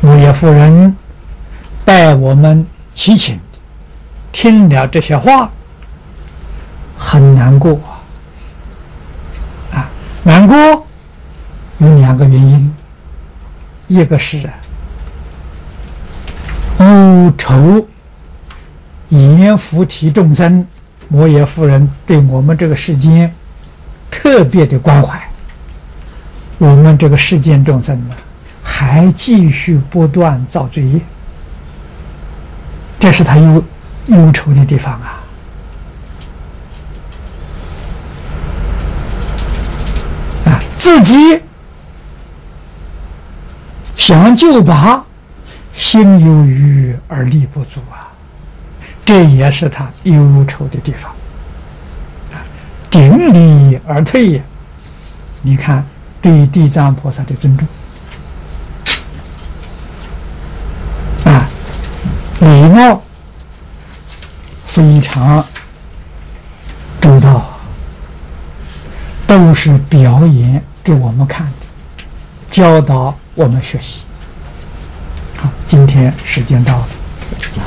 摩耶夫人待我们齐请，听了这些话，很难过啊！难过有2个原因，一个是忧愁阎浮提众生，摩耶夫人对我们这个世间特别的关怀，我们这个世间众生呢，还继续不断造罪业，这是他忧愁的地方啊！自己想救拔，心有余而力不足啊，这也是他忧愁的地方啊！顶礼而退也，你看对地藏菩萨的尊重啊，礼貌非常周到，都是表演给我们看的，教导我们学习。好，今天时间到了。